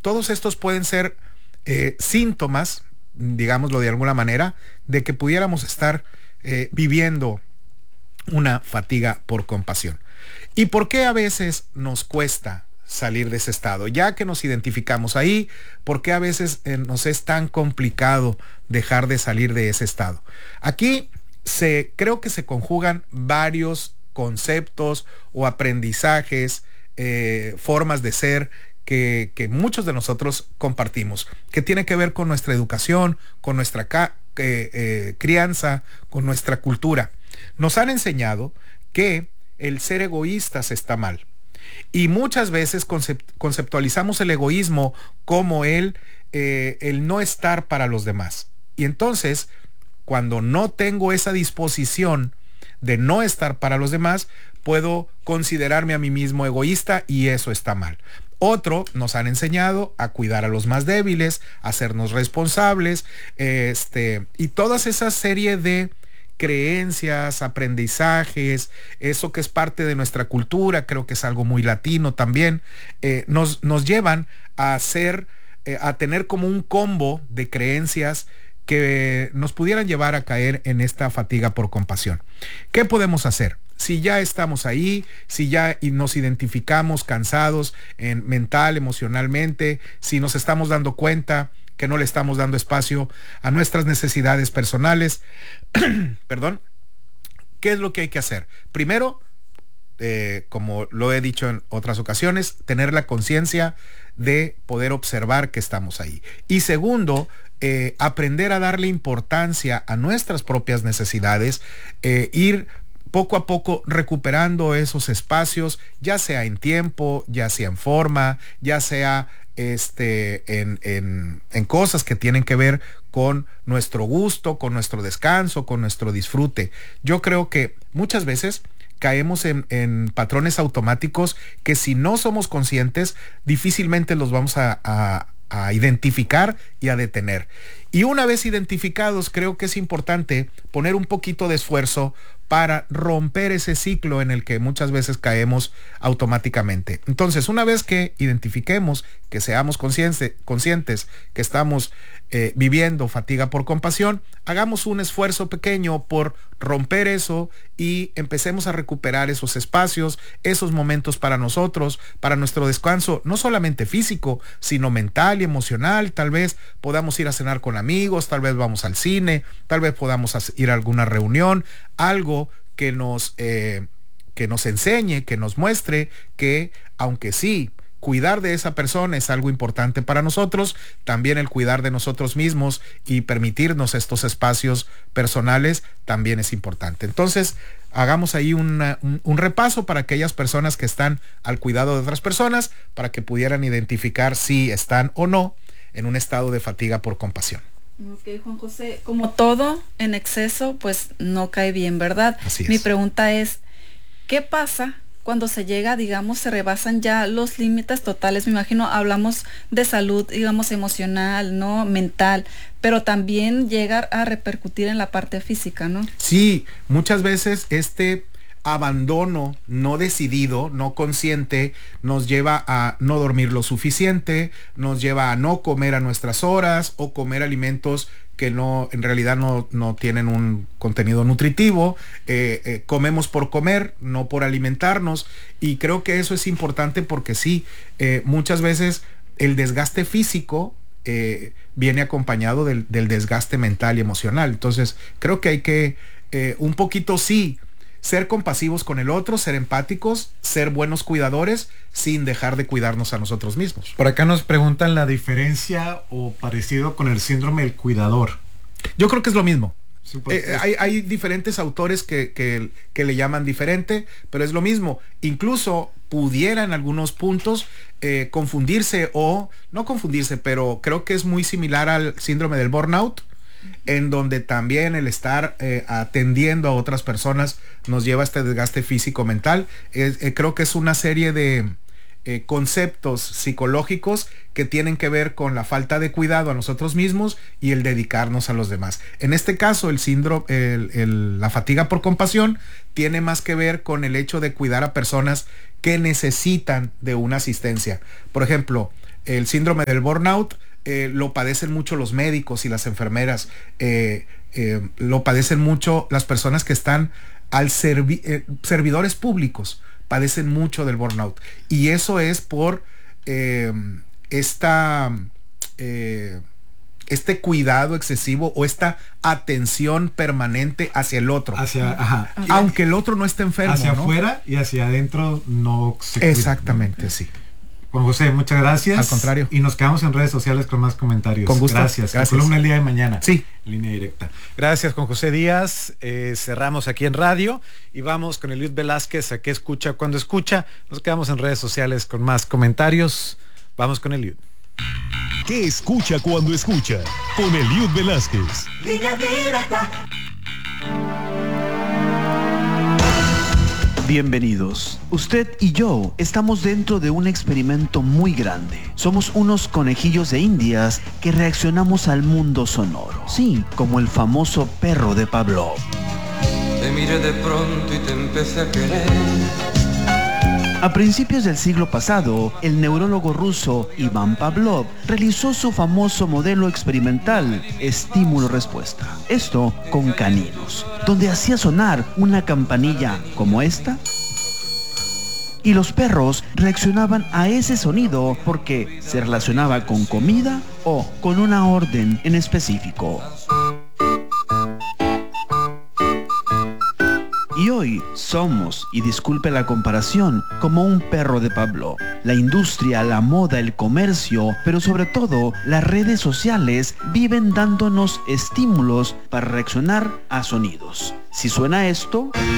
todos estos pueden ser síntomas, digámoslo de alguna manera, de que pudiéramos estar viviendo una fatiga por compasión. ¿Y por qué a veces nos cuesta salir de ese estado? Ya que nos identificamos ahí, ¿por qué a veces nos es tan complicado dejar de salir de ese estado? Aquí creo que se conjugan varios conceptos o aprendizajes, formas de ser que muchos de nosotros compartimos, que tiene que ver con nuestra educación, con nuestra crianza, con nuestra cultura. Nos han enseñado que el ser egoístas está mal. Y muchas veces conceptualizamos el egoísmo como el no estar para los demás. Y entonces, cuando no tengo esa disposición de no estar para los demás, puedo considerarme a mí mismo egoísta y eso está mal. Otro, nos han enseñado a cuidar a los más débiles, a hacernos responsables, y toda esa serie de creencias, aprendizajes, eso que es parte de nuestra cultura, creo que es algo muy latino también, nos llevan a tener como un combo de creencias que nos pudieran llevar a caer en esta fatiga por compasión. ¿Qué podemos hacer? Si ya estamos ahí, si ya nos identificamos cansados mental, emocionalmente, si nos estamos dando cuenta que no le estamos dando espacio a nuestras necesidades personales, perdón, ¿qué es lo que hay que hacer? Primero, como lo he dicho en otras ocasiones, tener la conciencia de poder observar que estamos ahí. Y segundo, aprender a darle importancia a nuestras propias necesidades, ir poco a poco recuperando esos espacios, ya sea en tiempo, ya sea en forma, ya sea en cosas que tienen que ver con nuestro gusto, con nuestro descanso, con nuestro disfrute. Yo creo que muchas veces caemos en patrones automáticos que, si no somos conscientes, difícilmente los vamos a identificar y a detener. Y una vez identificados, creo que es importante poner un poquito de esfuerzo para romper ese ciclo en el que muchas veces caemos automáticamente. Entonces, una vez que identifiquemos, que seamos conscientes que estamos viviendo fatiga por compasión, hagamos un esfuerzo pequeño por romper eso y empecemos a recuperar esos espacios, esos momentos para nosotros, para nuestro descanso, no solamente físico, sino mental y emocional. Tal vez podamos ir a cenar con amigos, tal vez vamos al cine, tal vez podamos ir a alguna reunión, algo que nos enseñe, que nos muestre que, aunque sí, cuidar de esa persona es algo importante para nosotros, también el cuidar de nosotros mismos y permitirnos estos espacios personales también es importante. Entonces, hagamos ahí un repaso para aquellas personas que están al cuidado de otras personas, para que pudieran identificar si están o no en un estado de fatiga por compasión. Ok, Juan José, como todo en exceso, pues no cae bien, ¿verdad? Así es. Mi pregunta es, ¿qué pasa cuando se llega, digamos, se rebasan ya los límites totales? Me imagino, hablamos de salud, digamos, emocional, ¿no? Mental, pero también llegar a repercutir en la parte física, ¿no? Sí, muchas veces abandono no decidido, no consciente, nos lleva a no dormir lo suficiente, nos lleva a no comer a nuestras horas o comer alimentos que en realidad no tienen un contenido nutritivo. Comemos por comer, no por alimentarnos, y creo que eso es importante porque sí, muchas veces el desgaste físico viene acompañado del desgaste mental y emocional. Entonces creo que hay que un poquito sí ser compasivos con el otro, ser empáticos, ser buenos cuidadores, sin dejar de cuidarnos a nosotros mismos. Por acá nos preguntan la diferencia o parecido con el síndrome del cuidador. Yo creo que es lo mismo. Sí, pues, hay diferentes autores que le llaman diferente, pero es lo mismo. Incluso pudiera en algunos puntos confundirse, o no confundirse, pero creo que es muy similar al síndrome del burnout, en donde también el estar atendiendo a otras personas nos lleva a este desgaste físico-mental. Creo que es una serie de conceptos psicológicos que tienen que ver con la falta de cuidado a nosotros mismos y el dedicarnos a los demás. En este caso, el síndrome, la fatiga por compasión tiene más que ver con el hecho de cuidar a personas que necesitan de una asistencia. Por ejemplo, el síndrome del burnout lo padecen mucho los médicos y las enfermeras, lo padecen mucho las personas que están al servidores públicos, padecen mucho del burnout. Y eso es por este cuidado excesivo o esta atención permanente hacia el otro. Aunque el otro no esté enfermo. Hacia ¿no? afuera y hacia adentro no se cuida. Exactamente, sí. Juan José, muchas gracias. Al contrario. Y nos quedamos en redes sociales con más comentarios. Con gusto. Gracias. Gracias. La columna el día de mañana. Sí. Línea directa. Gracias, Juan José Díaz. Cerramos aquí en radio y vamos con Eliud Velázquez a qué escucha cuando escucha. Nos quedamos en redes sociales con más comentarios. Vamos con Eliud. ¿Qué escucha cuando escucha? Con Eliud Velázquez. Línea directa. Bienvenidos. Usted y yo estamos dentro de un experimento muy grande. Somos unos conejillos de indias que reaccionamos al mundo sonoro. Sí, como el famoso perro de Pavlov. Te miré de pronto y te empecé a querer. A principios del siglo pasado, el neurólogo ruso Iván Pavlov realizó su famoso modelo experimental estímulo-respuesta. Esto con caninos, donde hacía sonar una campanilla como esta. Y los perros reaccionaban a ese sonido porque se relacionaba con comida o con una orden en específico. Y hoy somos, y disculpe la comparación, como un perro de Pavlov. La industria, la moda, el comercio, pero sobre todo las redes sociales viven dándonos estímulos para reaccionar a sonidos. Si suena esto...